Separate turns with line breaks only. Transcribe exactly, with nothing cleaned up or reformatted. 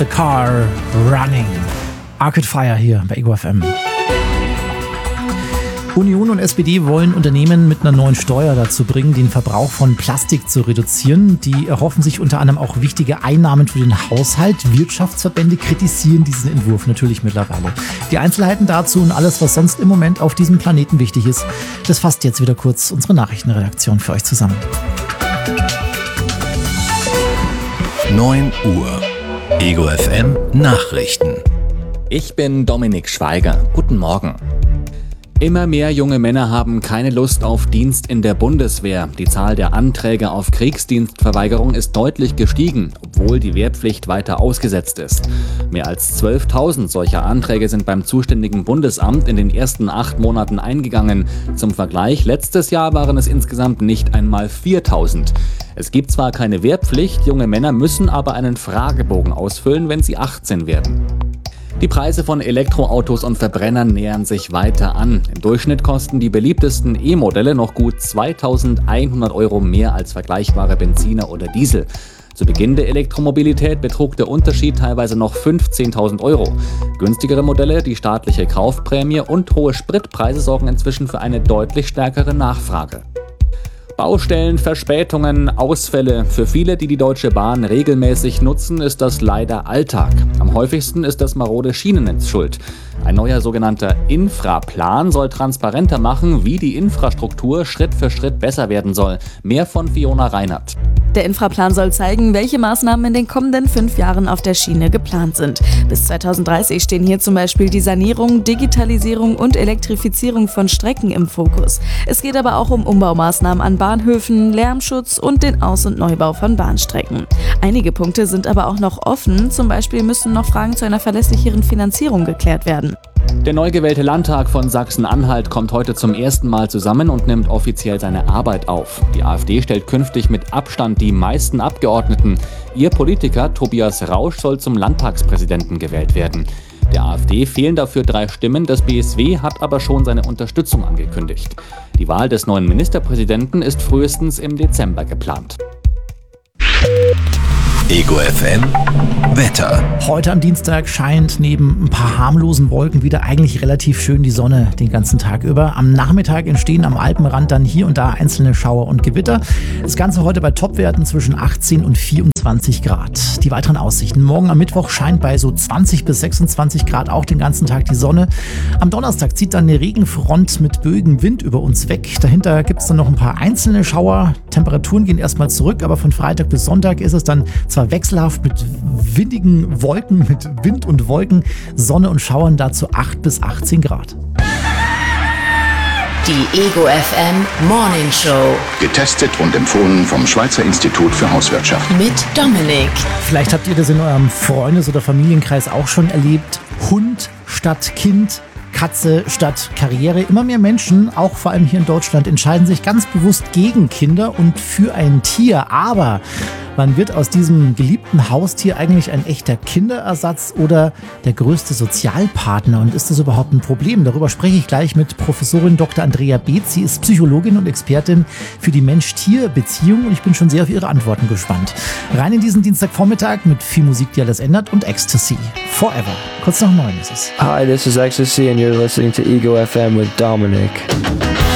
the car running. Arcade Fire hier bei Ego F M. Union und S P D wollen Unternehmen mit einer neuen Steuer dazu bringen, den Verbrauch von Plastik zu reduzieren. Die erhoffen sich unter anderem auch wichtige Einnahmen für den Haushalt. Wirtschaftsverbände kritisieren diesen Entwurf natürlich mittlerweile. Die Einzelheiten dazu und alles, was sonst im Moment auf diesem Planeten wichtig ist, das fasst jetzt wieder kurz unsere Nachrichtenredaktion für euch zusammen.
neun Uhr. Ego F M Nachrichten.
Ich bin Dominik Schweiger. Guten Morgen. Immer mehr junge Männer haben keine Lust auf Dienst in der Bundeswehr. Die Zahl der Anträge auf Kriegsdienstverweigerung ist deutlich gestiegen, obwohl die Wehrpflicht weiter ausgesetzt ist. Mehr als zwölftausend solcher Anträge sind beim zuständigen Bundesamt in den ersten acht Monaten eingegangen. Zum Vergleich, letztes Jahr waren es insgesamt nicht einmal viertausend. Es gibt zwar keine Wehrpflicht, junge Männer müssen aber einen Fragebogen ausfüllen, wenn sie achtzehn werden. Die Preise von Elektroautos und Verbrennern nähern sich weiter an. Im Durchschnitt kosten die beliebtesten E-Modelle noch gut zweitausendeinhundert Euro mehr als vergleichbare Benziner oder Diesel. Zu Beginn der Elektromobilität betrug der Unterschied teilweise noch fünfzehntausend Euro. Günstigere Modelle, die staatliche Kaufprämie und hohe Spritpreise sorgen inzwischen für eine deutlich stärkere Nachfrage. Baustellen, Verspätungen, Ausfälle. Für viele, die die Deutsche Bahn regelmäßig nutzen, ist das leider Alltag. Am häufigsten ist das marode Schienennetz schuld. Ein neuer sogenannter Infraplan soll transparenter machen, wie die Infrastruktur Schritt für Schritt besser werden soll. Mehr von Fiona Reinhardt.
Der Infraplan soll zeigen, welche Maßnahmen in den kommenden fünf Jahren auf der Schiene geplant sind. Bis zweitausenddreißig stehen hier zum Beispiel die Sanierung, Digitalisierung und Elektrifizierung von Strecken im Fokus. Es geht aber auch um Umbaumaßnahmen an Bahnhöfen, Lärmschutz und den Aus- und Neubau von Bahnstrecken. Einige Punkte sind aber auch noch offen, zum Beispiel müssen noch Fragen zu einer verlässlicheren Finanzierung geklärt werden.
Der neu gewählte Landtag von Sachsen-Anhalt kommt heute zum ersten Mal zusammen und nimmt offiziell seine Arbeit auf. Die AfD stellt künftig mit Abstand die meisten Abgeordneten. Ihr Politiker Tobias Rausch soll zum Landtagspräsidenten gewählt werden. Der AfD fehlen dafür drei Stimmen, das B S W hat aber schon seine Unterstützung angekündigt. Die Wahl des neuen Ministerpräsidenten ist frühestens im Dezember geplant.
Ego F M Wetter.
Heute am Dienstag scheint neben ein paar harmlosen Wolken wieder eigentlich relativ schön die Sonne den ganzen Tag über. Am Nachmittag entstehen am Alpenrand dann hier und da einzelne Schauer und Gewitter. Das Ganze heute bei Topwerten zwischen achtzehn und vierundzwanzig Grad. Die weiteren Aussichten. Morgen am Mittwoch scheint bei so zwanzig bis sechsundzwanzig Grad auch den ganzen Tag die Sonne. Am Donnerstag zieht dann eine Regenfront mit Bögen Wind über uns weg. Dahinter gibt es dann noch ein paar einzelne Schauer. Temperaturen gehen erstmal zurück, aber von Freitag bis Sonntag ist es dann zwar wechselhaft mit windigen Wolken, mit Wind und Wolken, Sonne und Schauern dazu acht bis achtzehn Grad.
Die Ego F M Morning Show.
Getestet und empfohlen vom Schweizer Institut für Hauswirtschaft.
Mit Dominik.
Vielleicht habt ihr das in eurem Freundes- oder Familienkreis auch schon erlebt. Hund statt Kind, Katze statt Karriere. Immer mehr Menschen, auch vor allem hier in Deutschland, entscheiden sich ganz bewusst gegen Kinder und für ein Tier. Aber wann wird aus diesem geliebten Haustier eigentlich ein echter Kinderersatz oder der größte Sozialpartner? Und ist das überhaupt ein Problem? Darüber spreche ich gleich mit Professorin Doktor Andrea Beetz. Sie ist Psychologin und Expertin für die Mensch-Tier-Beziehung und ich bin schon sehr auf ihre Antworten gespannt. Rein in diesen Dienstagvormittag mit viel Musik, die alles ändert und Ecstasy. Forever. Kurz nach neun ist es.
Hi, this is Ecstasy and you're listening to Ego F M with Dominic.